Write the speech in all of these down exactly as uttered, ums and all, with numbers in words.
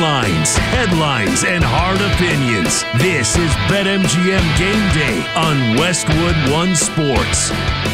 lines, headlines, and hard opinions. This is BetMGM Game Day on Westwood One Sports.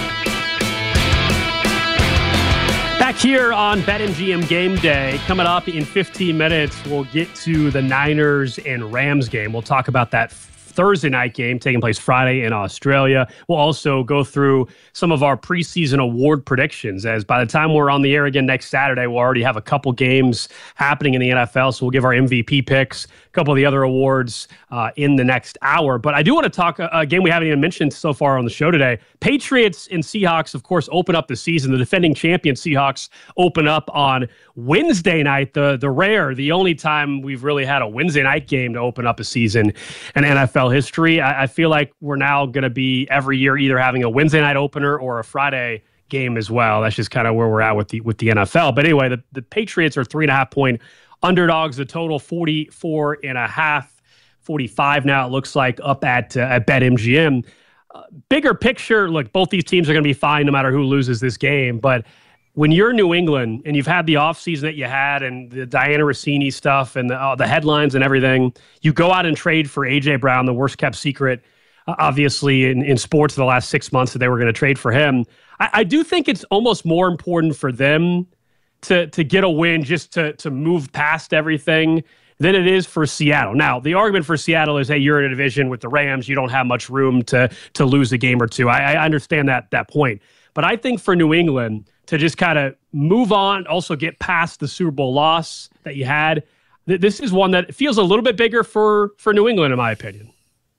Back here on BetMGM Game Day, coming up in fifteen minutes, we'll get to the Niners and Rams game. We'll talk about that Thursday night game taking place Friday in Australia. We'll also go through some of our preseason award predictions, as by the time we're on the air again next Saturday, we'll already have a couple games happening in the N F L, so we'll give our M V P picks, a couple of the other awards uh, in the next hour. But I do want to talk a, a game we haven't even mentioned so far on the show today. Patriots and Seahawks, of course, open up the season. The defending champion Seahawks open up on Wednesday night, the, the rare, the only time we've really had a Wednesday night game to open up a season in N F L history. I, I feel like we're now going to be every year either having a Wednesday night opener or a Friday game as well. That's just kind of where we're at with the with the N F L. But anyway, the, the Patriots are three and a half point underdogs. The total forty-four and a half, forty-five now it looks like up at uh, at BetMGM. Uh, bigger picture, look, both these teams are going to be fine no matter who loses this game. But when you're New England and you've had the offseason that you had and the Diana Rossini stuff and the, uh, the headlines and everything, you go out and trade for A J Brown, the worst kept secret, uh, obviously, in, in sports the last six months that they were going to trade for him. I, I do think it's almost more important for them to to get a win just to to move past everything than it is for Seattle. Now, the argument for Seattle is, hey, you're in a division with the Rams. You don't have much room to to lose a game or two. I, I understand that that point. But I think for New England to just kind of move on, also get past the Super Bowl loss that you had, th- this is one that feels a little bit bigger for, for New England, in my opinion.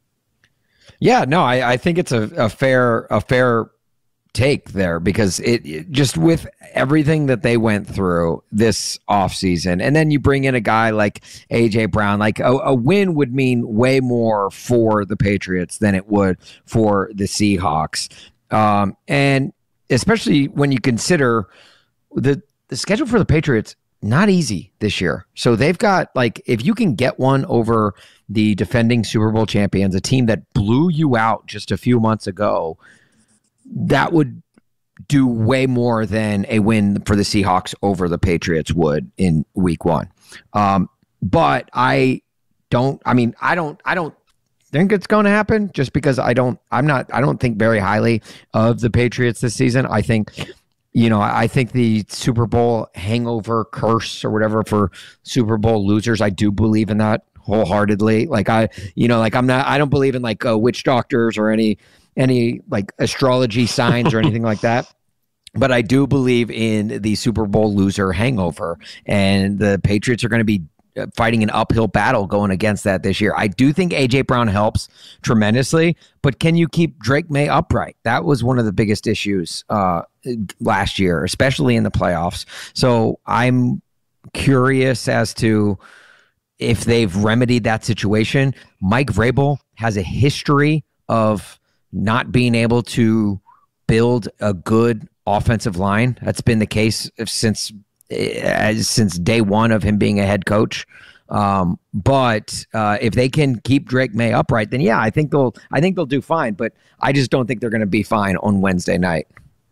Yeah, no, I, I think it's a, a fair a fair take there, because it, it just with everything that they went through this offseason, and then you bring in a guy like A J Brown, like a, a win would mean way more for the Patriots than it would for the Seahawks. Um, and especially when you consider the the schedule for the Patriots, not easy this year. So they've got, like, if you can get one over the defending Super Bowl champions, a team that blew you out just a few months ago, that would do way more than a win for the Seahawks over the Patriots would in week one. Um, but I don't, I mean, I don't, I don't think it's going to happen, just because I don't, I'm not, I don't think very highly of the Patriots this season. I think, you know, I think the Super Bowl hangover curse or whatever for Super Bowl losers, I do believe in that wholeheartedly. Like I, you know, like I'm not, I don't believe in like uh, witch doctors or any, any like astrology signs or anything like that. But I do believe in the Super Bowl loser hangover, and the Patriots are going to be fighting an uphill battle going against that this year. I do think A J Brown helps tremendously, but can you keep Drake May upright? That was one of the biggest issues uh, last year, especially in the playoffs. So I'm curious as to if they've remedied that situation. Mike Vrabel has a history of not being able to build a good offensive line. That's been the case since uh, since day one of him being a head coach. Um, but uh, if they can keep Drake May upright, then yeah, I think they'll I think they'll do fine. But I just don't think they're going to be fine on Wednesday night.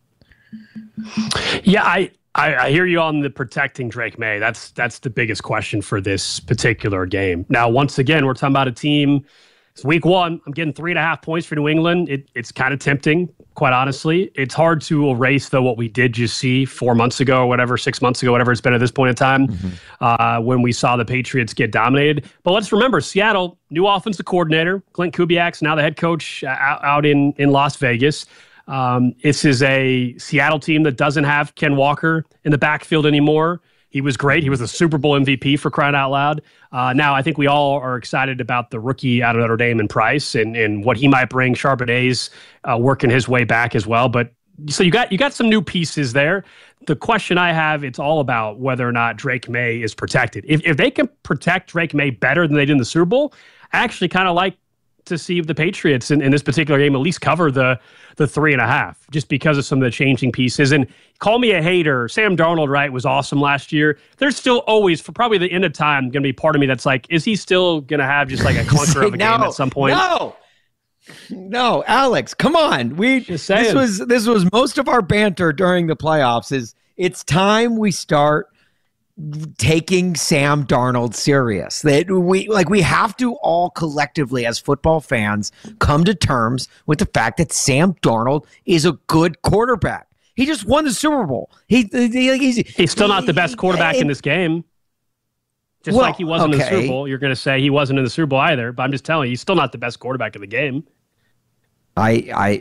Yeah, I, I I hear you on the protecting Drake May. That's that's the biggest question for this particular game. Now, once again, we're talking about a team. It's week one. I'm getting three and a half points for New England. It, it's kind of tempting, quite honestly. It's hard to erase, though, what we did just see four months ago or whatever, six months ago, whatever it's been at this point in time, mm-hmm. uh, when we saw the Patriots get dominated. But let's remember, Seattle, new offensive coordinator, Clint Kubiak's now the head coach uh, out, out in, in Las Vegas. Um, this is a Seattle team that doesn't have Ken Walker in the backfield anymore. He was great. He was a Super Bowl M V P, for crying out loud. Uh, now, I think we all are excited about the rookie out of Notre Dame in Price and, and what he might bring. Charbonnet's uh, working his way back as well. But so you got you got some new pieces there. The question I have, it's all about whether or not Drake May is protected. If if they can protect Drake May better than they did in the Super Bowl, I actually kind of like to see if the Patriots in, in this particular game at least cover the the three and a half, just because of some of the changing pieces. And call me a hater, Sam Darnold, right, was awesome last year. There's still always, for probably the end of time, going to be part of me that's like, is he still going to have just like a clunker of a no, game at some point? No, no, Alex, come on. We just this was this was most of our banter during the playoffs. Is it's time we start taking Sam Darnold serious. That we like we have to all collectively as football fans come to terms with the fact that Sam Darnold is a good quarterback. He just won the Super Bowl. He, he he's, he's still not the best quarterback he, in this game. Just well, like he wasn't okay. in the Super Bowl. You're going to say he wasn't in the Super Bowl either, but I'm just telling you, he's still not the best quarterback in the game. I I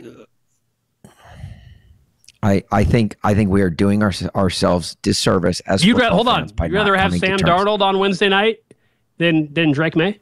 I, I think I think we are doing our, ourselves disservice as You'd rather, hold on. You'd rather have Sam Darnold on Wednesday night than than Drake May?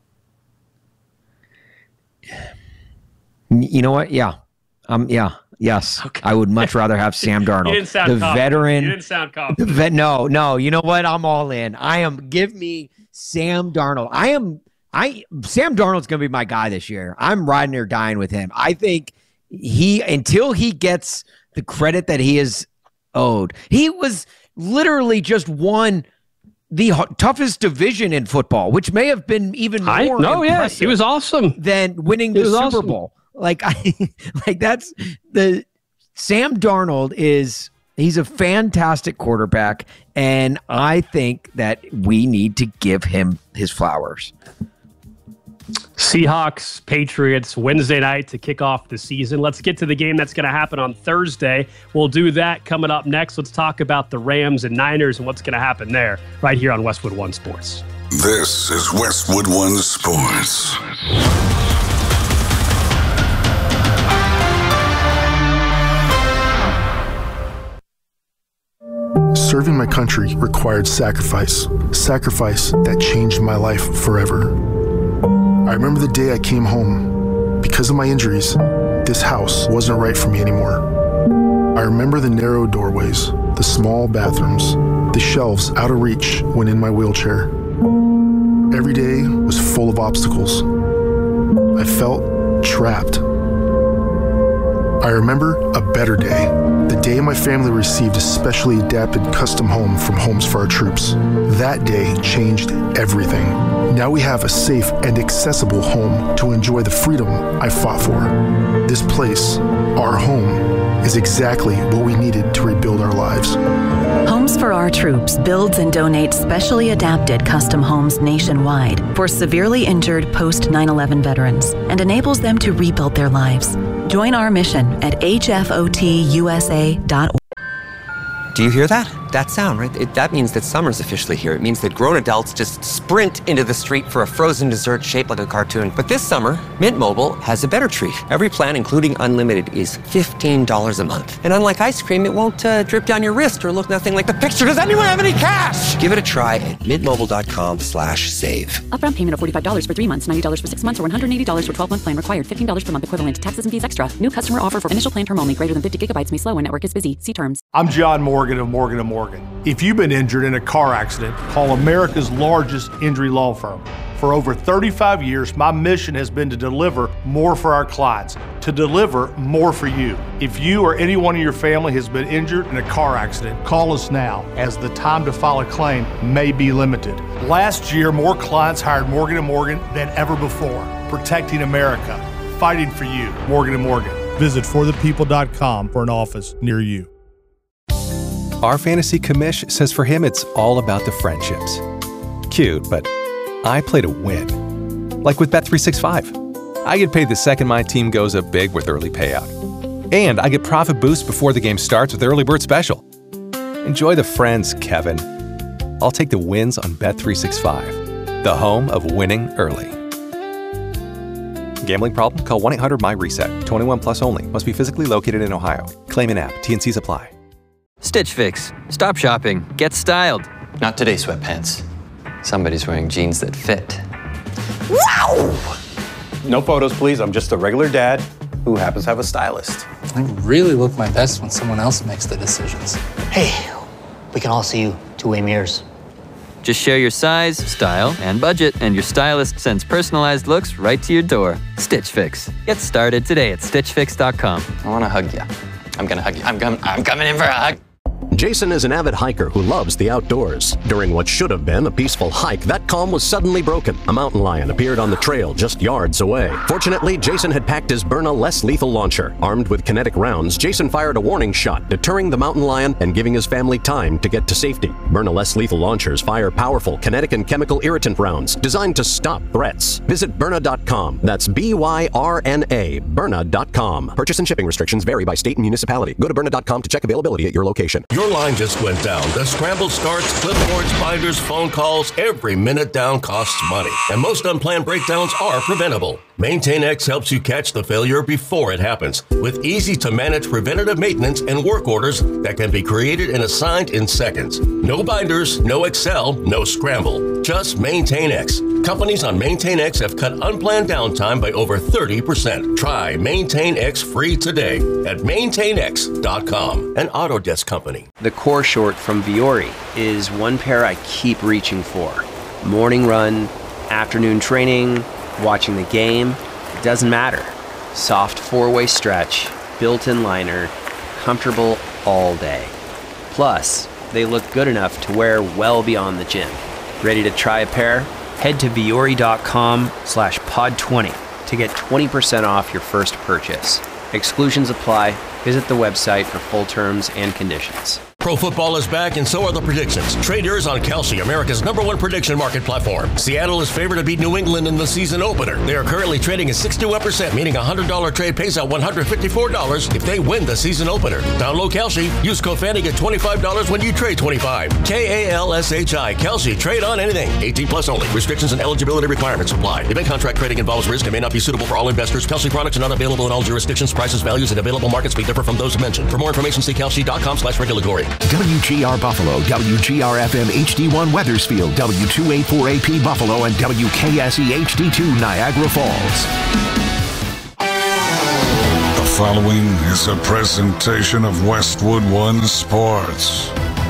You know what? Yeah. Um. Yeah. Yes. Okay. I would much rather have Sam Darnold. You didn't sound the confident. veteran. You didn't sound confident. The vet, no, no. You know what? I'm all in. I am. Give me Sam Darnold. I am. I Sam Darnold's going to be my guy this year. I'm riding or dying with him. I think he until he gets the credit that he is owed. He was literally just won the h- toughest division in football, which may have been even more. I, no, yes, he was awesome than winning the Super awesome. Bowl. Like I, like that's the Sam Darnold is. He's a fantastic quarterback, and I think that we need to give him his flowers. Seahawks, Patriots, Wednesday night to kick off the season. Let's get to the game that's going to happen on Thursday. We'll do that coming up next. Let's talk about the Rams and Niners and what's going to happen there right here on Westwood One Sports. This is Westwood One Sports. Serving my country required sacrifice, sacrifice that changed my life forever. I remember the day I came home. Because of my injuries, this house wasn't right for me anymore. I remember the narrow doorways, the small bathrooms, the shelves out of reach when in my wheelchair. Every day was full of obstacles. I felt trapped. I remember a better day, the day my family received a specially adapted custom home from Homes for Our Troops. That day changed everything. Now we have a safe and accessible home to enjoy the freedom I fought for. This place, our home, is exactly what we needed to rebuild our lives. Homes for Our Troops builds and donates specially adapted custom homes nationwide for severely injured post nine eleven veterans and enables them to rebuild their lives. Join our mission at H F O T U S A dot org. Do you hear that? That sound, right? It, that means that summer's officially here. It means that grown adults just sprint into the street for a frozen dessert shaped like a cartoon. But this summer, Mint Mobile has a better treat. Every plan, including unlimited, is fifteen dollars a month. And unlike ice cream, it won't uh, drip down your wrist or look nothing like the picture. Does anyone have any cash? Give it a try at mintmobile.com slash save. Upfront payment of forty-five dollars for three months, ninety dollars for six months, or one hundred eighty dollars for twelve-month plan required. fifteen dollars per month equivalent. Taxes and fees extra. New customer offer for initial plan term only. Greater than fifty gigabytes may slow when network is busy. See terms. I'm John Morgan of Morgan and Morgan. If you've been injured in a car accident, call America's largest injury law firm. For over thirty-five years, my mission has been to deliver more for our clients, to deliver more for you. If you or anyone in your family has been injured in a car accident, call us now, as the time to file a claim may be limited. Last year, more clients hired Morgan and Morgan than ever before, protecting America, fighting for you. Morgan and Morgan. Visit for the people dot com for an office near you. Our fantasy commish says for him it's all about the friendships. Cute, but I play to win. Like with Bet three sixty-five. I get paid the second my team goes up big with early payout. And I get profit boost before the game starts with Early Bird Special. Enjoy the friends, Kevin. I'll take the wins on Bet three sixty-five, the home of winning early. Gambling problem? Call one eight hundred M Y reset. twenty-one plus only. Must be physically located in Ohio. Claim in app. T and C's apply. Stitch Fix. Stop shopping. Get styled. Not today, sweatpants. Somebody's wearing jeans that fit. Wow! No photos, please. I'm just a regular dad who happens to have a stylist. I really look my best when someone else makes the decisions. Hey, we can all see you two-way mirrors. Just share your size, style, and budget, and your stylist sends personalized looks right to your door. Stitch Fix. Get started today at stitch fix dot com. I want to hug you. I'm going to hug you. I'm, com- I'm coming in for a hug. Jason is an avid hiker who loves the outdoors. During what should have been a peaceful hike, that calm was suddenly broken. A mountain lion appeared on the trail just yards away. Fortunately, Jason had packed his Byrna less lethal launcher. Armed with kinetic rounds, Jason fired a warning shot, deterring the mountain lion and giving his family time to get to safety. Byrna Less Lethal launchers fire powerful kinetic and chemical irritant rounds designed to stop threats. Visit Byrna dot com. That's B Y R N A, Byrna dot com. Purchase and shipping restrictions vary by state and municipality. Go to Byrna dot com to check availability at your location. Your line just went down. The scramble starts, clipboards, binders, phone calls. Every minute down costs money. And most unplanned breakdowns are preventable. MaintainX helps you catch the failure before it happens with easy-to-manage preventative maintenance and work orders that can be created and assigned in seconds. No binders, no Excel, no scramble. Just MaintainX. Companies on MaintainX have cut unplanned downtime by over thirty percent. Try MaintainX free today at maintain x dot com, an Autodesk company. The core short from Vuori is one pair I keep reaching for. Morning run, afternoon training, watching the game, it doesn't matter. Soft four-way stretch, built-in liner, comfortable all day. Plus, they look good enough to wear well beyond the gym. Ready to try a pair? Head to Vuori dot com slash pod twenty to get twenty percent off your first purchase. Exclusions apply. Visit the website for full terms and conditions. Pro football is back, and so are the predictions. Trade yours on Kalshi, America's number one prediction market platform. Seattle is favored to beat New England in the season opener. They are currently trading at sixty-one percent, meaning a one hundred dollars trade pays out one hundred fifty-four dollars if they win the season opener. Download Kalshi. Use code FANNY, get twenty-five dollars when you trade twenty-five. K A L S H I. Kalshi. Trade on anything. eighteen plus only. Restrictions and eligibility requirements apply. Event contract trading involves risk and may not be suitable for all investors. Kalshi products are not available in all jurisdictions. Prices, values, and available markets may differ from those mentioned. For more information, see kalshi dot com slash regulatory. W G R Buffalo, W G R F M H D one Wethersfield, W two eighty-four A P Buffalo, and W K S E H D two Niagara Falls. The following is a presentation of Westwood One Sports.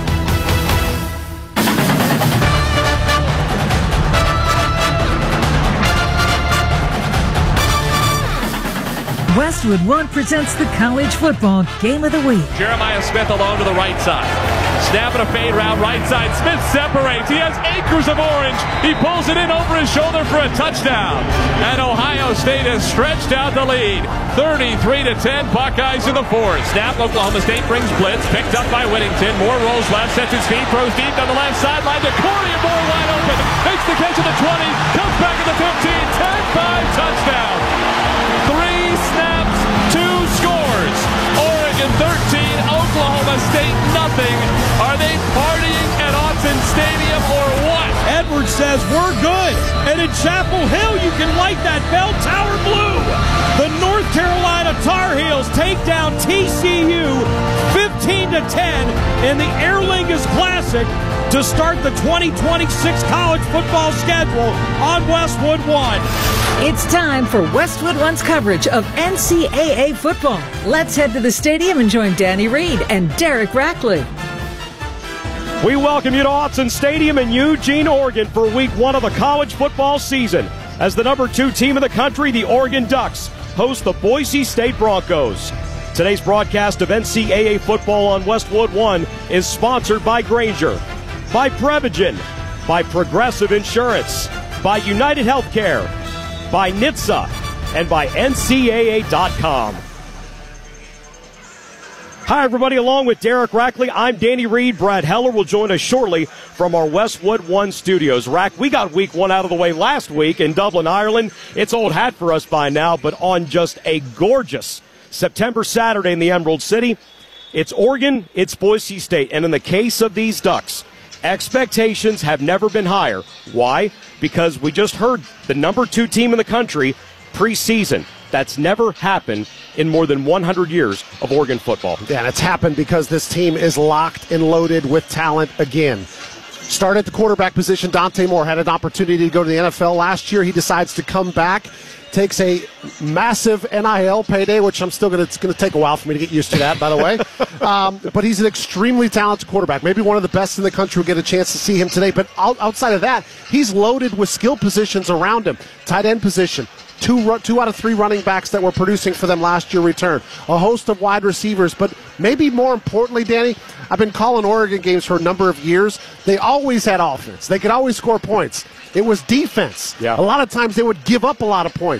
Westwood One presents the college football game of the week. Jeremiah Smith alone to the right side. Snapping a fade route right side. Smith separates. He has acres of orange. He pulls it in over his shoulder for a touchdown. And Ohio State has stretched out the lead. thirty-three to ten, Buckeyes in the fourth. Snap, Oklahoma State brings blitz. Picked up by Whittington. Moore rolls left, sets his feet, throws deep on the left sideline to Corey, and Moore wide open. Makes the catch at the twenty. Comes back at the fifteen. ten five, touchdown. Three snaps, two scores. Oregon thirteen, Oklahoma State nothing. Are they partying at Autzen Stadium or what? Edwards says we're good. And in Chapel Hill, you can light that bell tower blue. The North Carolina Tar Heels take down T C U fifteen to ten in the Aer Lingus Classic to start the twenty twenty-six college football schedule on Westwood One. It's time for Westwood One's coverage of N C double A football. Let's head to the stadium and join Danny Reed and Derek Rackley. We welcome you to Autzen Stadium in Eugene, Oregon for week one of the college football season. As the number two team in the country, the Oregon Ducks host the Boise State Broncos. Today's broadcast of N C double A football on Westwood One is sponsored by Grainger, by Prevagen, by Progressive Insurance, by United Healthcare, by N H T S A, and by N C double A dot com. Hi, everybody. Along with Derek Rackley, I'm Danny Reed. Brad Heller will join us shortly from our Westwood One studios. Rack, we got week one out of the way last week in Dublin, Ireland. It's old hat for us by now, but on just a gorgeous September Saturday in the Emerald City, it's Oregon, it's Boise State. And in the case of these Ducks, expectations have never been higher. Why? Because we just heard the number two team in the country preseason. That's never happened in more than one hundred years of Oregon football. Yeah, and it's happened because this team is locked and loaded with talent again. Started at the quarterback position. Dante Moore had an opportunity to go to the N F L last year. He decides to come back. Takes a massive N I L payday, which I'm still going to, it's going to take a while for me to get used to that, by the way. Um, but he's an extremely talented quarterback, maybe one of the best in the country. We'll get a chance to see him today. But outside of that, he's loaded with skill positions around him. Tight end position. Two, two out of three running backs that were producing for them last year return. A host of wide receivers. But maybe more importantly, Danny, I've been calling Oregon games for a number of years. They always had offense. They could always score points. It was defense. Yeah. A lot of times they would give up a lot of points.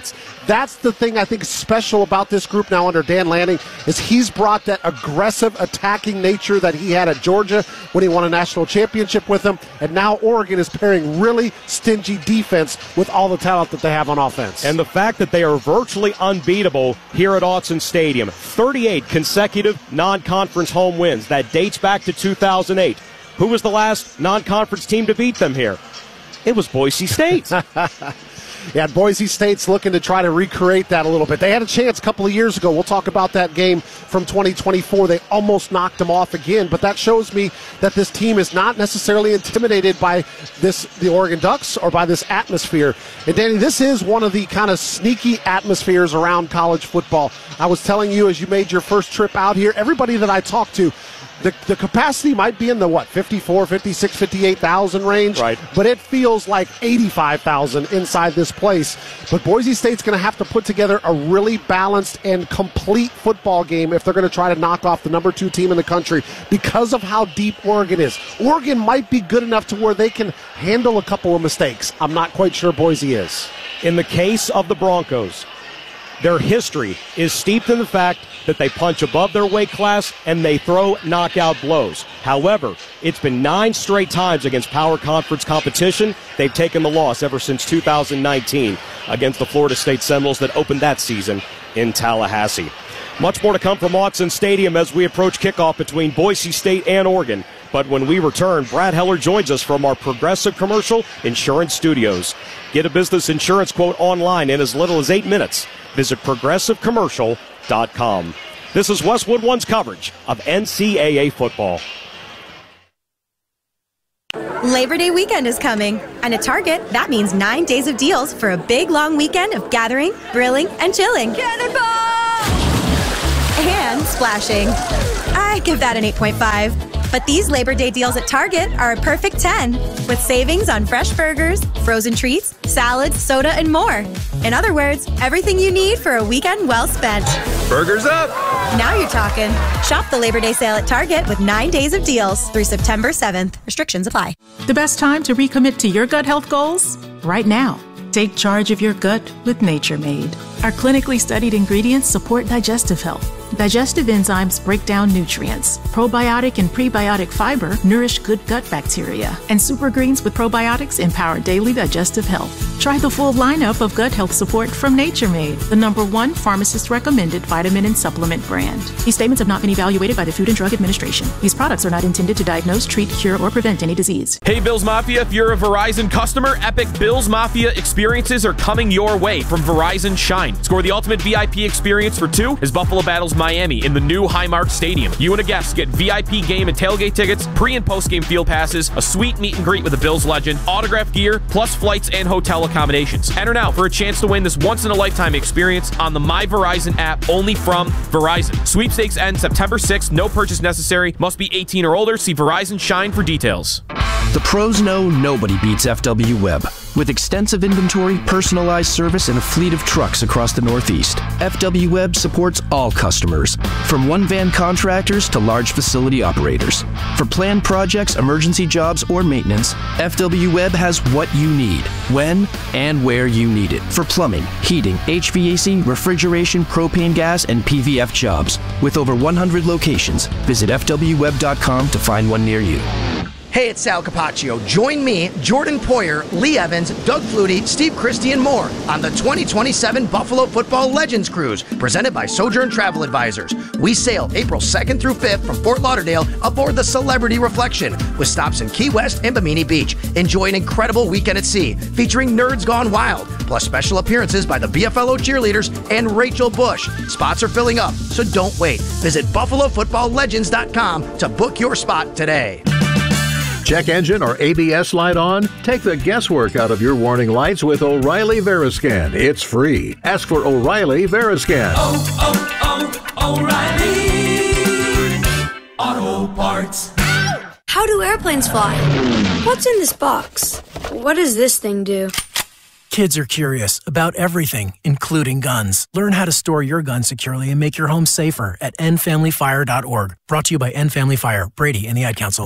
defense. That's the thing I think is special about this group now under Dan Lanning, is he's brought that aggressive attacking nature that he had at Georgia when he won a national championship with them, and now Oregon is pairing really stingy defense with all the talent that they have on offense. And the fact that they are virtually unbeatable here at Autzen Stadium. thirty-eight consecutive non-conference home wins. That dates back to two thousand eight. Who was the last non-conference team to beat them here? It was Boise State. Yeah, Boise State's looking to try to recreate that a little bit. They had a chance a couple of years ago. We'll talk about that game from twenty twenty-four. They almost knocked them off again, but that shows me that this team is not necessarily intimidated by this, the Oregon Ducks, or by this atmosphere. And Danny, this is one of the kind of sneaky atmospheres around college football. I was telling you as you made your first trip out here, everybody that I talked to, The, the capacity might be in the, what, fifty-four, fifty-six, fifty-eight thousand range. Right. But it feels like eighty-five thousand inside this place. But Boise State's going to have to put together a really balanced and complete football game if they're going to try to knock off the number two team in the country because of how deep Oregon is. Oregon might be good enough to where they can handle a couple of mistakes. I'm not quite sure Boise is. In the case of the Broncos, their history is steeped in the fact that they punch above their weight class and they throw knockout blows. However, it's been nine straight times against power conference competition. They've taken the loss ever since two thousand nineteen against the Florida State Seminoles that opened that season in Tallahassee. Much more to come from Autzen Stadium as we approach kickoff between Boise State and Oregon. But when we return, Brad Heller joins us from our Progressive Commercial Insurance Studios. Get a business insurance quote online in as little as eight minutes. Visit progressive commercial dot com. This is Westwood One's coverage of N C double A football. Labor Day weekend is coming, and at Target, that means nine days of deals for a big, long weekend of gathering, grilling, and chilling. Cannonball! And splashing. I give that an eight point five. But these Labor Day deals at Target are a perfect ten, with savings on fresh burgers, frozen treats, salads, soda, and more. In other words, everything you need for a weekend well spent. Burgers up! Now you're talking. Shop the Labor Day sale at Target with nine days of deals through September seventh. Restrictions apply. The best time to recommit to your gut health goals? Right now. Take charge of your gut with Nature Made. Our clinically studied ingredients support digestive health. Digestive enzymes break down nutrients. Probiotic and prebiotic fiber nourish good gut bacteria. And super greens with probiotics empower daily digestive health. Try the full lineup of gut health support from Nature Made, the number one pharmacist-recommended vitamin and supplement brand. These statements have not been evaluated by the Food and Drug Administration. These products are not intended to diagnose, treat, cure, or prevent any disease. Hey, Bills Mafia, if you're a Verizon customer, epic Bills Mafia experiences are coming your way from Verizon Shine. Score the ultimate V I P experience for two as Buffalo battles Miami in the new Highmark Stadium. You and a guest get V I P game and tailgate tickets, pre- and post-game field passes, a sweet meet and greet with a Bills legend, autographed gear, plus flights and hotel accommodations. Enter now for a chance to win this once-in-a-lifetime experience on the My Verizon app, only from Verizon. Sweepstakes end September sixth. No purchase necessary. Must be eighteen or older. See Verizon Shine for details. The pros know nobody beats F W Web. With extensive inventory, personalized service, and a fleet of trucks across the Northeast, F W Web supports all customers, from one-van contractors to large facility operators. For planned projects, emergency jobs, or maintenance, F W Web has what you need, when and where you need it. For plumbing, heating, H V A C, refrigeration, propane gas, and P V F jobs. With over one hundred locations, visit F W web dot com to find one near you. Hey, it's Sal Capaccio. Join me, Jordan Poyer, Lee Evans, Doug Flutie, Steve Christie, and more on the twenty twenty-seven Buffalo Football Legends Cruise, presented by Sojourn Travel Advisors. We sail April second through fifth from Fort Lauderdale aboard the Celebrity Reflection, with stops in Key West and Bimini Beach. Enjoy an incredible weekend at sea, featuring Nerds Gone Wild, plus special appearances by the B F L O cheerleaders and Rachel Bush. Spots are filling up, so don't wait. Visit buffalo football legends dot com to book your spot today. Check engine or A B S light on? Take the guesswork out of your warning lights with O'Reilly Veriscan. It's free. Ask for O'Reilly Veriscan. Oh, oh, oh, O'Reilly Auto Parts. How do airplanes fly? What's in this box? What does this thing do? Kids are curious about everything, including guns. Learn how to store your gun securely and make your home safer at end family fire dot org. Brought to you by End Family Fire, Brady, and the Ad Council.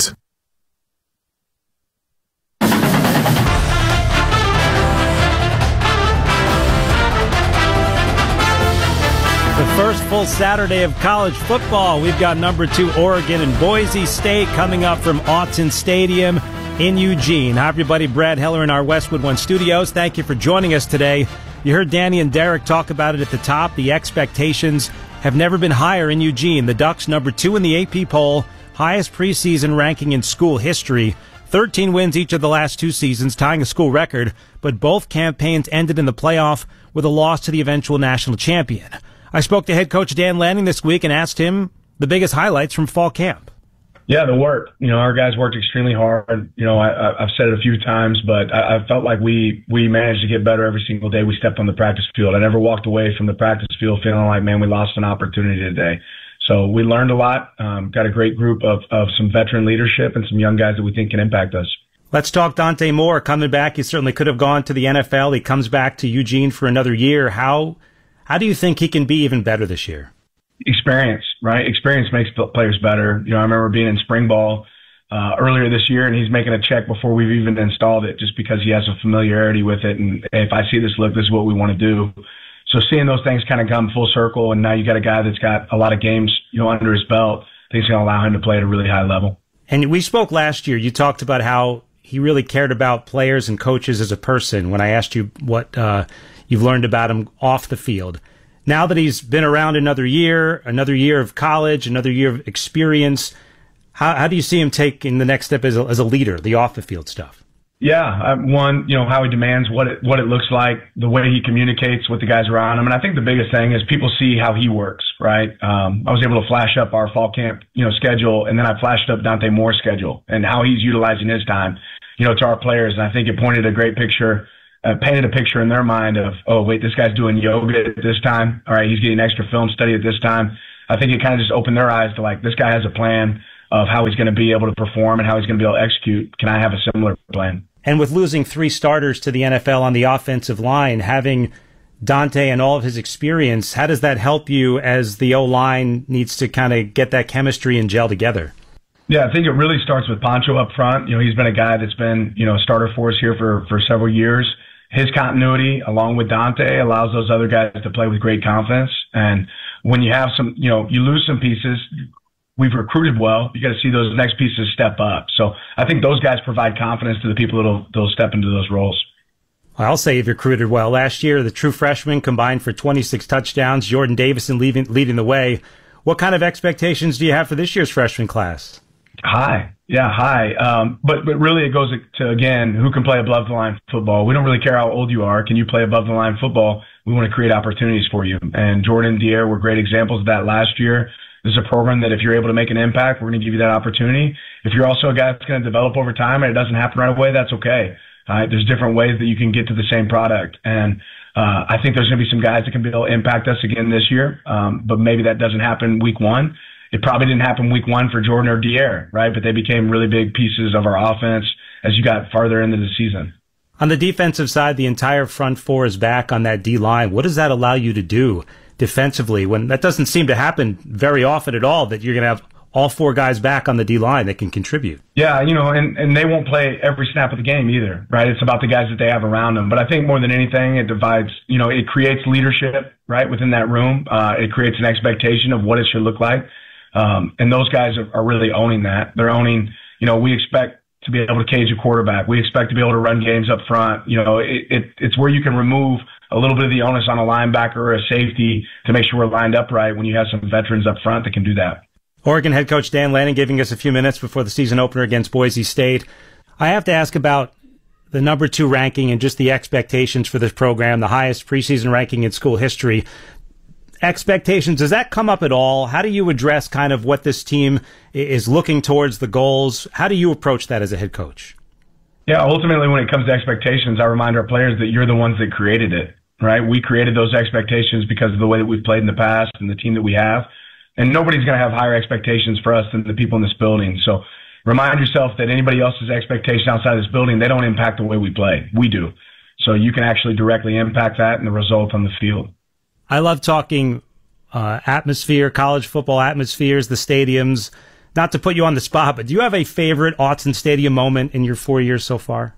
full Saturday of college football. We've got number two Oregon and Boise State coming up from Autzen Stadium in Eugene. Hi, everybody. Brad Heller in our Westwood One studios. Thank you for joining us today. You heard Danny and Derek talk about it at the top. The expectations have never been higher in Eugene. The Ducks number two in the A P poll, highest preseason ranking in school history. thirteen wins each of the last two seasons, tying a school record, but both campaigns ended in the playoff with a loss to the eventual national champion. I spoke to head coach Dan Lanning this week and asked him the biggest highlights from fall camp. Yeah, the work. You know, our guys worked extremely hard. You know, I, I've said it a few times, but I, I felt like we we managed to get better every single day we stepped on the practice field. I never walked away from the practice field feeling like, man, we lost an opportunity today. So we learned a lot, um, got a great group of, of some veteran leadership and some young guys that we think can impact us. Let's talk Dante Moore coming back. He certainly could have gone to the N F L. He comes back to Eugene for another year. How how do you think he can be even better this year? Experience, right? Experience makes players better. You know, I remember being in spring ball uh, earlier this year, and he's making a check before we've even installed it just because he has a familiarity with it. And hey, if I see this look, this is what we want to do. So seeing those things kind of come full circle, and now you got a guy that's got a lot of games, you know, under his belt, I think it's going to allow him to play at a really high level. And we spoke last year. You talked about how he really cared about players and coaches as a person when I asked you what uh, you've learned about him off the field. Now that he's been around another year, another year of college, another year of experience, how, how do you see him taking the next step as a, as a leader, the off-the-field stuff? Yeah, one, you know, how he demands, what it, what it looks like, the way he communicates with the guys around him. And I think the biggest thing is people see how he works, right? Um, I was able to flash up our fall camp, you know, schedule, and then I flashed up Dante Moore's schedule and how he's utilizing his time, you know, to our players. And I think it pointed a great picture, uh, painted a picture in their mind of, oh, wait, this guy's doing yoga at this time. All right, he's getting extra film study at this time. I think it kind of just opened their eyes to, like, this guy has a plan of how he's going to be able to perform and how he's going to be able to execute. Can I have a similar plan? And with losing three starters to the N F L on the offensive line, having Dante and all of his experience, how does that help you as the O-line needs to kind of get that chemistry and gel together? Yeah, I think it really starts with Pancho up front. You know, he's been a guy that's been, you know, a starter for us here for, for several years. His continuity, along with Dante, allows those other guys to play with great confidence. And when you have some, you know, you lose some pieces, we've recruited well. You got to see those next pieces step up. So I think those guys provide confidence to the people that'll, that'll step into those roles. I'll say you've recruited well. Last year, the true freshmen combined for twenty-six touchdowns, Jordan Davison leading, leading the way. What kind of expectations do you have for this year's freshman class? High. Yeah, high. Um, but, but really it goes to, again, who can play above the line football. We don't really care how old you are. Can you play above the line football? We want to create opportunities for you. And Jordan and Dier were great examples of that last year. This is a program that if you're able to make an impact, we're going to give you that opportunity. If you're also a guy that's going to develop over time and it doesn't happen right away, that's okay. All right? There's different ways that you can get to the same product. And uh, I think there's going to be some guys that can be able to impact us again this year, um, but maybe that doesn't happen week one. It probably didn't happen week one for Jordan or Dier, right? But they became really big pieces of our offense as you got farther into the season. On the defensive side, the entire front four is back on that D-line. What does that allow you to do defensively when that doesn't seem to happen very often at all, that you're going to have all four guys back on the D-line that can contribute? Yeah, you know, and, and they won't play every snap of the game either, right? It's about the guys that they have around them. But I think more than anything, it divides, you know, it creates leadership, right, within that room. Uh, it creates an expectation of what it should look like. Um, and those guys are, are really owning that. They're owning, you know, we expect to be able to cage a quarterback. We expect to be able to run games up front. You know, it, it, it's where you can remove a little bit of the onus on a linebacker or a safety to make sure we're lined up right when you have some veterans up front that can do that. Oregon head coach Dan Lanning giving us a few minutes before the season opener against Boise State. I have to ask about the number two ranking and just the expectations for this program, the highest preseason ranking in school history. Expectations, does that come up at all? How do you address kind of what this team is looking towards, the goals? How do you approach that as a head coach? Yeah, ultimately when it comes to expectations, I remind our players that you're the ones that created it, right? We created those expectations because of the way that we've played in the past and the team that we have. And nobody's going to have higher expectations for us than the people in this building. So remind yourself that anybody else's expectation outside of this building, they don't impact the way we play. We do. So you can actually directly impact that and the result on the field. I love talking uh, atmosphere, college football atmospheres, the stadiums. Not to put you on the spot, but do you have a favorite Autzen Stadium moment in your four years so far?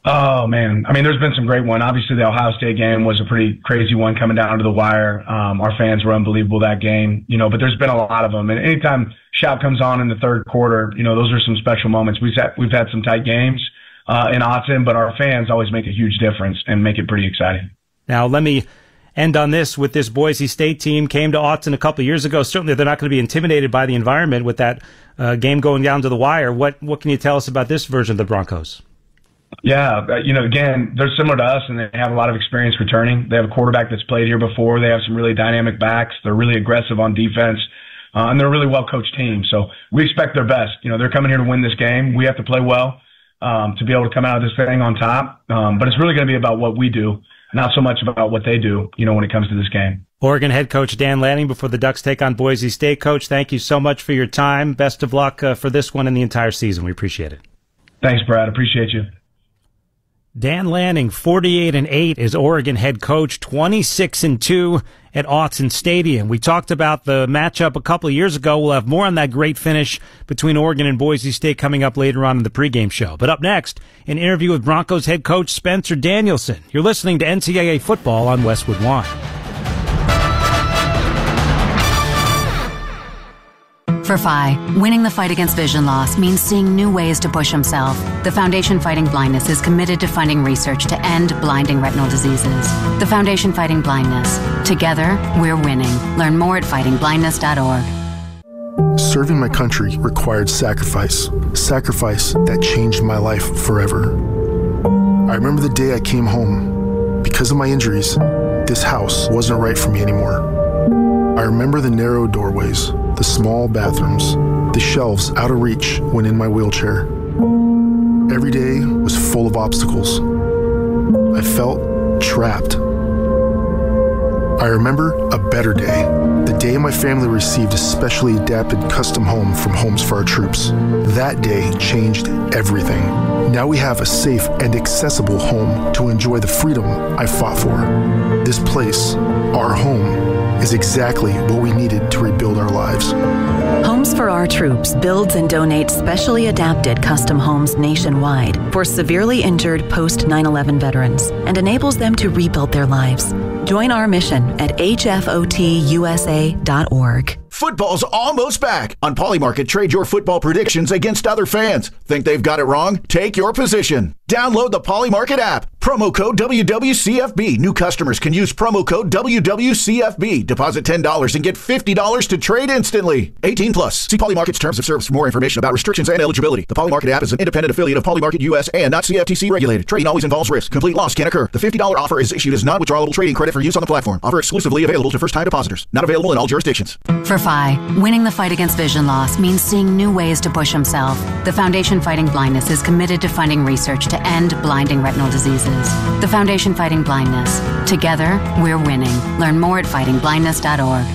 Oh, man. I mean, there's been some great one. Obviously, the Ohio State game was a pretty crazy one coming down to the wire. Um, our fans were unbelievable that game, you know, but there's been a lot of them. And anytime Shout comes on in the third quarter, you know, those are some special moments. We've had, we've had some tight games uh, in Autzen, but our fans always make a huge difference and make it pretty exciting. Now, let me end on this with this Boise State team. Came to Autzen a couple of years ago. Certainly, they're not going to be intimidated by the environment with that uh, game going down to the wire. What, what can you tell us about this version of the Broncos? Yeah, you know, again, they're similar to us, and they have a lot of experience returning. They have a quarterback that's played here before. They have some really dynamic backs. They're really aggressive on defense, uh, and they're a really well-coached team. So we expect their best. You know, they're coming here to win this game. We have to play well um, to be able to come out of this thing on top. Um, but it's really going to be about what we do, not so much about what they do, you know, when it comes to this game. Oregon head coach Dan Lanning before the Ducks take on Boise State. Coach, thank you so much for your time. Best of luck uh, for this one and the entire season. We appreciate it. Thanks, Brad. Appreciate you. Dan Lanning, forty-eight and eight, is Oregon head coach, twenty-six and two at Autzen Stadium. We talked about the matchup a couple of years ago. We'll have more on that great finish between Oregon and Boise State coming up later on in the pregame show. But up next, an interview with Broncos head coach Spencer Danielson. You're listening to N C double A Football on Westwood One. For Phi, winning the fight against vision loss means seeing new ways to push himself. The Foundation Fighting Blindness is committed to funding research to end blinding retinal diseases. The Foundation Fighting Blindness. Together, we're winning. Learn more at fighting blindness dot org. Serving my country required sacrifice. Sacrifice that changed my life forever. I remember the day I came home. Because of my injuries, this house wasn't right for me anymore. I remember the narrow doorways, the small bathrooms, the shelves out of reach when in my wheelchair. Every day was full of obstacles. I felt trapped. I remember a better day, the day my family received a specially adapted custom home from Homes for Our Troops. That day changed everything. Now we have a safe and accessible home to enjoy the freedom I fought for. This place, our home, is exactly what we needed to rebuild our lives. Homes for Our Troops builds and donates specially adapted custom homes nationwide for severely injured post nine eleven veterans and enables them to rebuild their lives. Join our mission at H F O T U S A dot org. Football's almost back. On Polymarket, trade your football predictions against other fans. Think they've got it wrong? Take your position. Download the Polymarket app. Promo code W W C F B. New customers can use promo code W W C F B. Deposit ten dollars and get fifty dollars to trade instantly. eighteen plus. See Polymarket's terms of service for more information about restrictions and eligibility. The Polymarket app is an independent affiliate of Polymarket U S and not C F T C regulated. Trading always involves risk. Complete loss can occur. The fifty dollars offer is issued as non-withdrawable trading credit for use on the platform. Offer exclusively available to first-time depositors. Not available in all jurisdictions. For Phi, winning the fight against vision loss means seeing new ways to push himself. The Foundation Fighting Blindness is committed to funding research to end blinding retinal diseases. The Foundation Fighting Blindness. Together, we're winning. Learn more at fighting blindness dot org.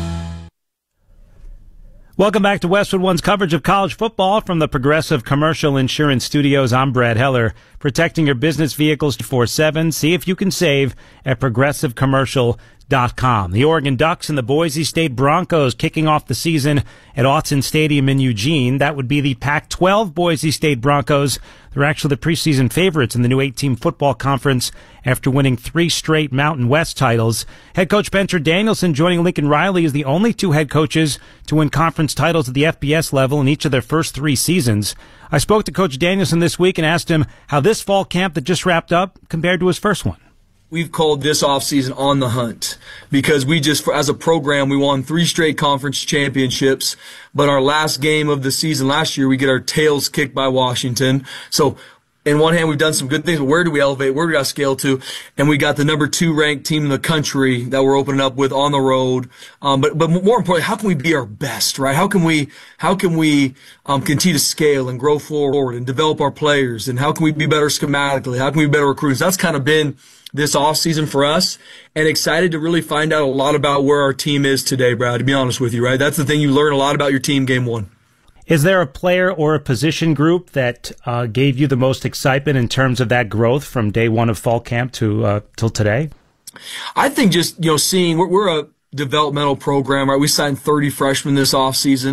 Welcome back to Westwood One's coverage of college football from the Progressive Commercial Insurance Studios. I'm Brad Heller, protecting your business vehicles twenty-four seven. See if you can save at progressive commercial dot com. The Oregon Ducks and the Boise State Broncos kicking off the season at Autzen Stadium in Eugene. That would be the Pac twelve Boise State Broncos. They're actually the preseason favorites in the new eight-team football conference after winning three straight Mountain West titles. Head coach Spencer Danielson joining Lincoln Riley as the only two head coaches to win conference titles at the F B S level in each of their first three seasons. I spoke to Coach Danielson this week and asked him how this fall camp that just wrapped up compared to his first one. We've called this offseason on the hunt because we just, as a program, we won three straight conference championships. But our last game of the season last year, we get our tails kicked by Washington. So, in one hand, we've done some good things, but where do we elevate? Where do we got to scale to? And we got the number two ranked team in the country that we're opening up with on the road. Um, but, but more importantly, how can we be our best, right? How can we, how can we, um, continue to scale and grow forward and develop our players? And how can we be better schematically? How can we be better recruiters? That's kind of been this off season for us, and excited to really find out a lot about where our team is today, Brad, to be honest with you, right? That's the thing, you learn a lot about your team game one. Is there a player or a position group that uh, gave you the most excitement in terms of that growth from day one of fall camp to uh, till today? I think just, you know, seeing, we're, we're a developmental program, right? We signed thirty freshmen this offseason.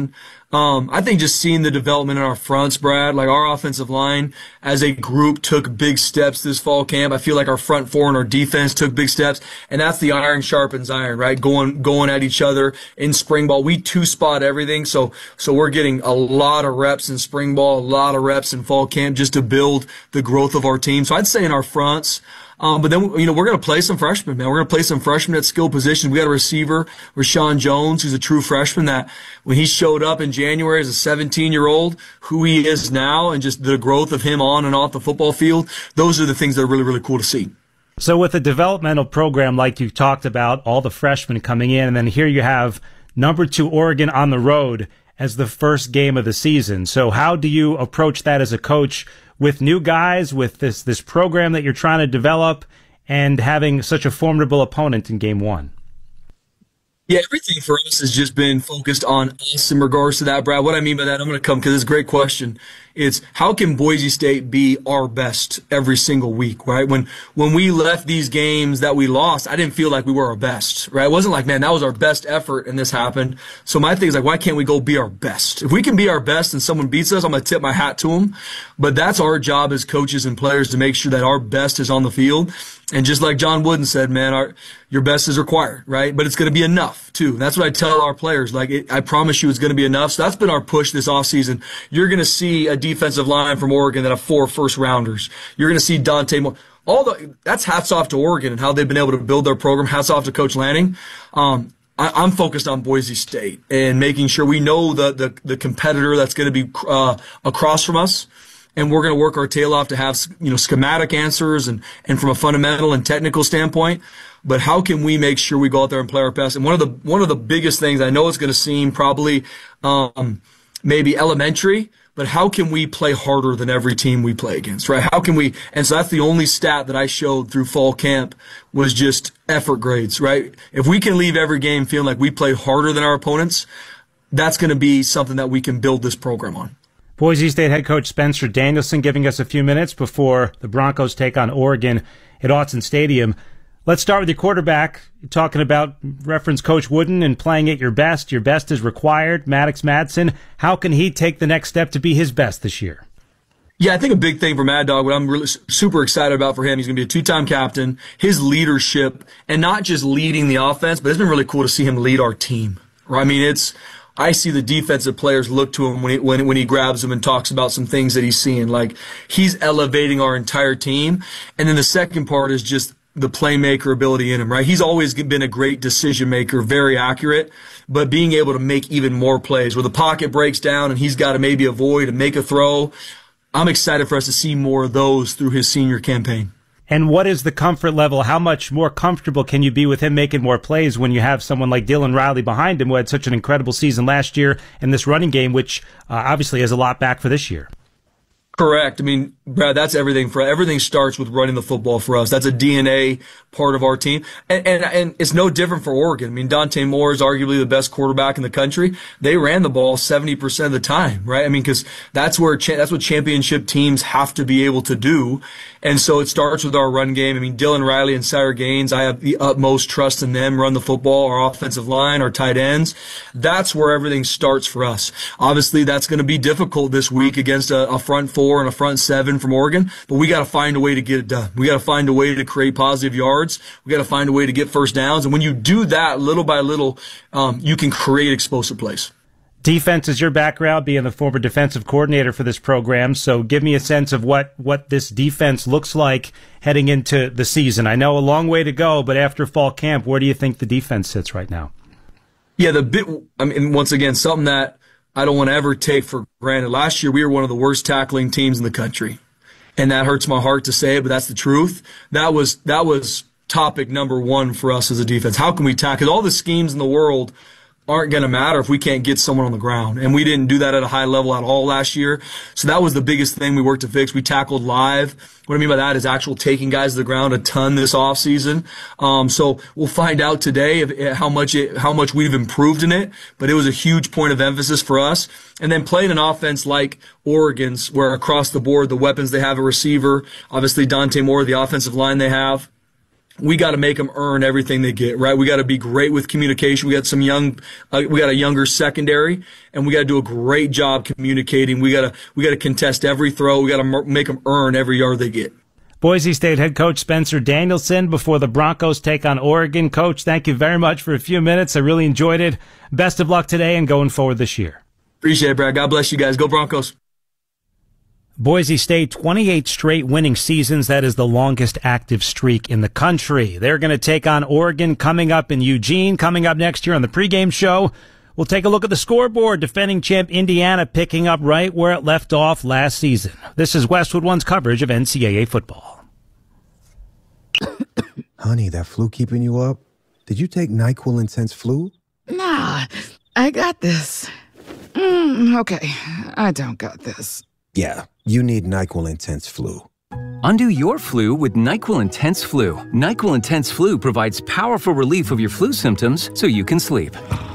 Um, I think just seeing the development in our fronts, Brad, like our offensive line as a group took big steps this fall camp. I feel like our front four and our defense took big steps, and that's the iron sharpens iron, right? Going, going at each other in spring ball. We two spot everything. So, so we're getting a lot of reps in spring ball, a lot of reps in fall camp just to build the growth of our team. So I'd say in our fronts, Um, but then, you know, we're going to play some freshmen, man. We're going to play some freshmen at skill positions. We got a receiver, Rashawn Jones, who's a true freshman that when he showed up in January as a seventeen-year-old, who he is now and just the growth of him on and off the football field, those are the things that are really, really cool to see. So with a developmental program like you talked about, all the freshmen coming in, and then here you have number two Oregon on the road as the first game of the season. So how do you approach that as a coach with new guys, with this this program that you're trying to develop, and having such a formidable opponent in game one? Yeah, everything for us has just been focused on us in regards to that, Brad. What I mean by that, I'm going to come because it's a great question. It's how can Boise State be our best every single week, right? When when we left these games that we lost, I didn't feel like we were our best, right? It wasn't like, man, that was our best effort and this happened. So my thing is like, why can't we go be our best? If we can be our best and someone beats us, I'm going to tip my hat to them. But that's our job as coaches and players to make sure that our best is on the field. And just like John Wooden said, man, our, your best is required, right? But it's going to be enough, too. That's what I tell our players. Like, it, I promise you it's going to be enough. So that's been our push this offseason. You're going to see a defensive line from Oregon that have four first-rounders. You're going to see Dante Moore. All the, that's hats off to Oregon and how they've been able to build their program. Hats off to Coach Lanning. Um, I, I'm focused on Boise State and making sure we know the, the, the competitor that's going to be uh, across from us. And we're going to work our tail off to have, you know, schematic answers and, and from a fundamental and technical standpoint. But how can we make sure we go out there and play our best? And one of the, one of the biggest things, I know it's going to seem probably, um, maybe elementary, but how can we play harder than every team we play against, right? How can we, and so that's the only stat that I showed through fall camp was just effort grades, right? If we can leave every game feeling like we played harder than our opponents, that's going to be something that we can build this program on. Boise State head coach Spencer Danielson giving us a few minutes before the Broncos take on Oregon at Autzen Stadium. Let's start with your quarterback. You're talking about reference Coach Wooden and playing at your best. Your best is required. Maddox Madsen, how can he take the next step to be his best this year? Yeah, I think a big thing for Mad Dog, what I'm really super excited about for him, he's going to be a two-time captain, his leadership, and not just leading the offense, but it's been really cool to see him lead our team. Right? I mean, it's, I see the defensive players look to him when he, when, when he grabs them and talks about some things that he's seeing. Like, he's elevating our entire team. And then the second part is just the playmaker ability in him, right? He's always been a great decision maker, very accurate, but being able to make even more plays where the pocket breaks down and he's got to maybe avoid and make a throw. I'm excited for us to see more of those through his senior campaign. And what is the comfort level? How much more comfortable can you be with him making more plays when you have someone like Dylan Riley behind him who had such an incredible season last year in this running game, which uh, obviously has a lot back for this year? Correct. I mean, Brad, that's everything for everything starts with running the football for us. That's a D N A part of our team. And, and, and it's no different for Oregon. I mean, Dante Moore is arguably the best quarterback in the country. They ran the ball seventy percent of the time, right? I mean, cause that's where, cha- that's what championship teams have to be able to do. And so it starts with our run game. I mean, Dylan Riley and Sire Gaines, I have the utmost trust in them, run the football, our offensive line, our tight ends. That's where everything starts for us. Obviously, that's going to be difficult this week against a, a front four and a front seven from Oregon, but we got to find a way to get it done. We got to find a way to create positive yards. We got to find a way to get first downs. And when you do that little by little, um, you can create explosive plays. Defense is your background, being the former defensive coordinator for this program. So give me a sense of what, what this defense looks like heading into the season. I know a long way to go, but after fall camp, where do you think the defense sits right now? Yeah, the bit, I mean, once again, something that I don't want to ever take for granted. Last year, we were one of the worst tackling teams in the country. And that hurts my heart to say it, but that's the truth. That was, that was topic number one for us as a defense. How can we tackle? Because all the schemes in the world aren't going to matter if we can't get someone on the ground. And we didn't do that at a high level at all last year. So that was the biggest thing we worked to fix. We tackled live. What I mean by that is actual taking guys to the ground a ton this offseason. Um, so we'll find out today if, how much it, how much we've improved in it. But it was a huge point of emphasis for us. And then playing an offense like Oregon's, where across the board, the weapons they have, a receiver, obviously Dante Moore, the offensive line they have, we got to make them earn everything they get, right? We got to be great with communication. We got some young, uh, we got a younger secondary, and we got to do a great job communicating. We got to, we got to contest every throw. We got to m- make them earn every yard they get. Boise State head coach Spencer Danielson before the Broncos take on Oregon. Coach, thank you very much for a few minutes. I really enjoyed it. Best of luck today and going forward this year. Appreciate it, Brad. God bless you guys. Go Broncos. Boise State, twenty-eight straight winning seasons. That is the longest active streak in the country. They're going to take on Oregon coming up in Eugene. Coming up next year on the pregame show, we'll take a look at the scoreboard. Defending champ Indiana picking up right where it left off last season. This is Westwood One's coverage of N C double A football. Honey, that flu keeping you up? Did you take NyQuil Intense Flu? Nah, I got this. Mm, okay, I don't got this. Yeah, you need NyQuil Intense Flu. Undo your flu with NyQuil Intense Flu. NyQuil Intense Flu provides powerful relief of your flu symptoms so you can sleep.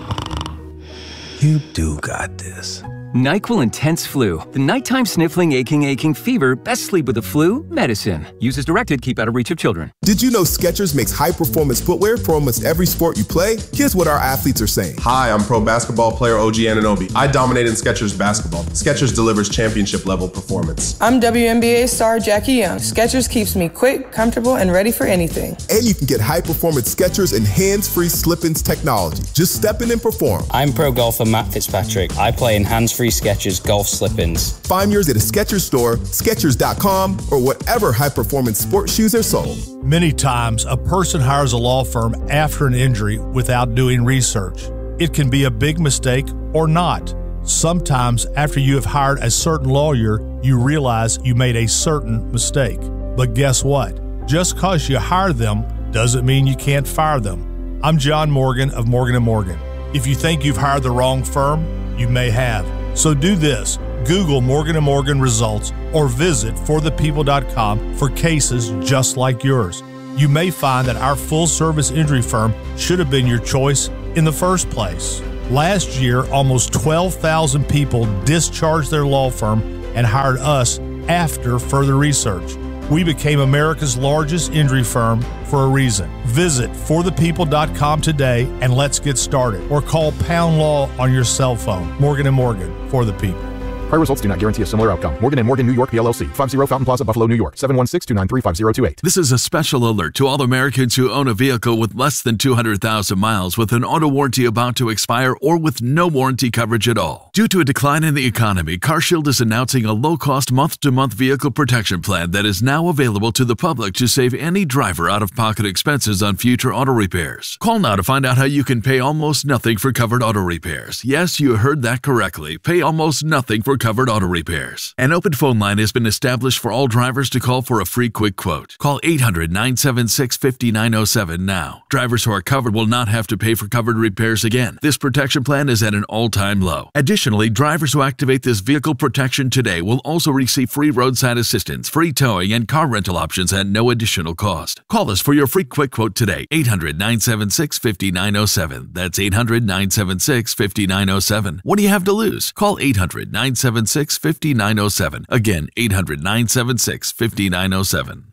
You do got this. NyQuil Intense Flu. The nighttime sniffling, aching, aching fever. Best sleep with the flu. Medicine. Use as directed. Keep out of reach of children. Did you know Skechers makes high-performance footwear for almost every sport you play? Here's what our athletes are saying. Hi, I'm pro basketball player O G Anunoby. I dominate in Skechers basketball. Skechers delivers championship-level performance. I'm W N B A star Jackie Young. Skechers keeps me quick, comfortable, and ready for anything. And you can get high-performance Skechers and hands-free slip-ins technology. Just step in and perform. I'm pro golfer Matt Fitzpatrick. I play in hands-free Skechers golf slip-ins. Find yours at a Skechers store, Skechers dot com, or whatever high-performance sports shoes are sold. Many times, a person hires a law firm after an injury without doing research. It can be a big mistake or not. Sometimes, after you have hired a certain lawyer, you realize you made a certain mistake. But guess what? Just because you hire them doesn't mean you can't fire them. I'm John Morgan of Morgan and Morgan. If you think you've hired the wrong firm, you may have. So do this. Google Morgan and Morgan results or visit for the people dot com for cases just like yours. You may find that our full-service injury firm should have been your choice in the first place. Last year, almost twelve thousand people discharged their law firm and hired us after further research. We became America's largest injury firm for a reason. Visit for the people dot com today and let's get started. Or call Pound Law on your cell phone. Morgan and Morgan, for the people. Prior results do not guarantee a similar outcome. Morgan and Morgan, New York, P L L C. fifty Fountain Plaza, Buffalo, New York. seven one six, two nine three, five zero two eight. This is a special alert to all Americans who own a vehicle with less than two hundred thousand miles with an auto warranty about to expire or with no warranty coverage at all. Due to a decline in the economy, CarShield is announcing a low-cost month-to-month vehicle protection plan that is now available to the public to save any driver out-of-pocket expenses on future auto repairs. Call now to find out how you can pay almost nothing for covered auto repairs. Yes, you heard that correctly. Pay almost nothing for covered auto repairs. An open phone line has been established for all drivers to call for a free quick quote. Call eight hundred, nine seven six, five nine zero seven now. Drivers who are covered will not have to pay for covered repairs again. This protection plan is at an all-time low. Additionally, drivers who activate this vehicle protection today will also receive free roadside assistance, free towing, and car rental options at no additional cost. Call us for your free quick quote today. eight hundred, nine seven six, five nine zero seven. That's eight hundred, nine seven six, five nine zero seven. What do you have to lose? Call eight hundred, nine seven six, five nine zero seven. Again, eight hundred, nine seven six, five nine zero seven.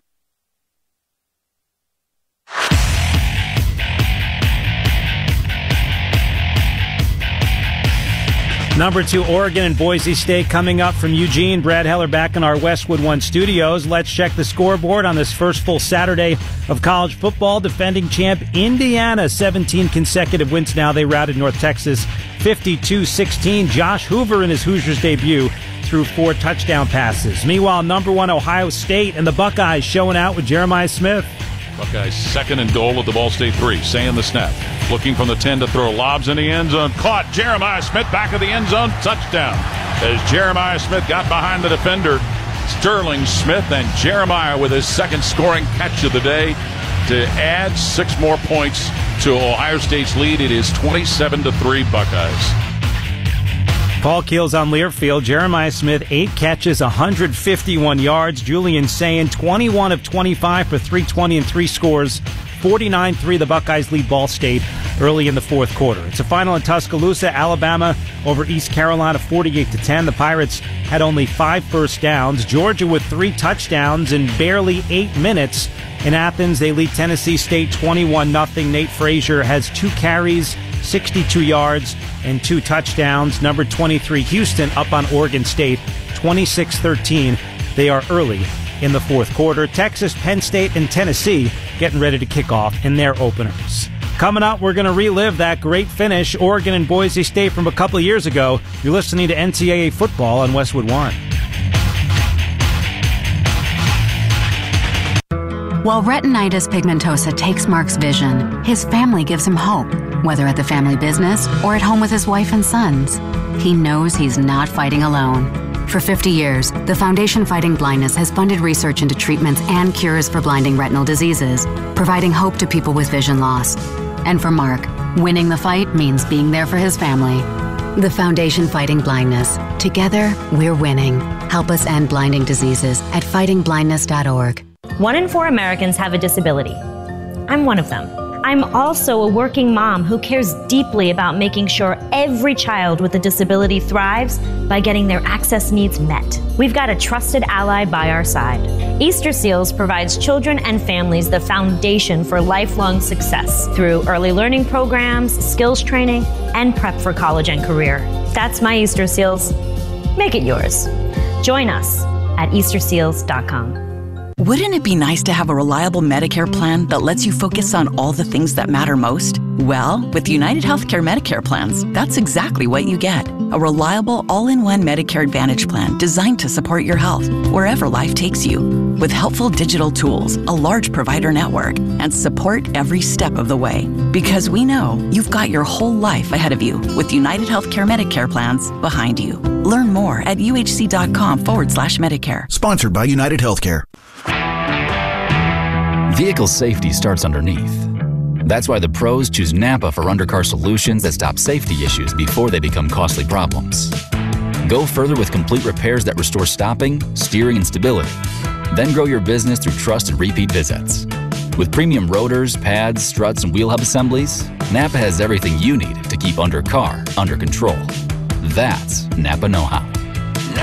Number two, Oregon and Boise State coming up from Eugene. Brad Heller back in our Westwood One studios. Let's check the scoreboard on this first full Saturday of college football. Defending champ Indiana, seventeen consecutive wins now. They routed North Texas fifty-two sixteen. Josh Hoover in his Hoosiers debut threw four touchdown passes. Meanwhile, number one, Ohio State and the Buckeyes showing out with Jeremiah Smith. Buckeyes second and goal with the Ball State three. Saying the snap. Looking from the ten to throw lobs in the end zone. Caught. Jeremiah Smith back of the end zone. Touchdown. As Jeremiah Smith got behind the defender, Sterling Smith, and Jeremiah with his second scoring catch of the day to add six more points to Ohio State's lead. It is twenty-seven to three Buckeyes. Paul Keels on Learfield. Jeremiah Smith, eight catches, one hundred fifty-one yards. Julian Sayin, twenty-one of twenty-five for three twenty and three scores. forty-nine three, the Buckeyes lead Ball State early in the fourth quarter. It's a final in Tuscaloosa, Alabama over East Carolina, forty-eight to ten. The Pirates had only five first downs. Georgia with three touchdowns in barely eight minutes In Athens, they lead Tennessee State twenty-one nothing. Nate Frazier has two carries, sixty-two yards, and two touchdowns. Number twenty-three, Houston, up on Oregon State, twenty-six thirteen. They are early in the fourth quarter. Texas, Penn State, and Tennessee getting ready to kick off in their openers. Coming up, we're going to relive that great finish, Oregon and Boise State, from a couple of years ago. You're listening to N C double A Football on Westwood One. While retinitis pigmentosa takes Mark's vision, his family gives him hope, whether at the family business or at home with his wife and sons. He knows he's not fighting alone. For fifty years, the Foundation Fighting Blindness has funded research into treatments and cures for blinding retinal diseases, providing hope to people with vision loss. And for Mark, winning the fight means being there for his family. The Foundation Fighting Blindness. Together, we're winning. Help us end blinding diseases at fighting blindness dot org. One in four Americans have a disability. I'm one of them. I'm also a working mom who cares deeply about making sure every child with a disability thrives by getting their access needs met. We've got a trusted ally by our side. Easter Seals provides children and families the foundation for lifelong success through early learning programs, skills training, and prep for college and career. That's my Easter Seals. Make it yours. Join us at easter seals dot com. Wouldn't it be nice to have a reliable Medicare plan that lets you focus on all the things that matter most? Well, with United Healthcare Medicare plans, that's exactly what you get. A reliable, all-in-one Medicare Advantage plan designed to support your health wherever life takes you. With helpful digital tools, a large provider network, and support every step of the way. Because we know you've got your whole life ahead of you with United Healthcare Medicare plans behind you. Learn more at uhc.com forward slash Medicare. Sponsored by United Healthcare. Vehicle safety starts underneath. That's why the pros choose Napa for undercar solutions that stop safety issues before they become costly problems. Go further with complete repairs that restore stopping, steering, and stability. Then grow your business through trust and repeat visits. With premium rotors, pads, struts, and wheel hub assemblies, Napa has everything you need to keep undercar under control. That's Napa know-how.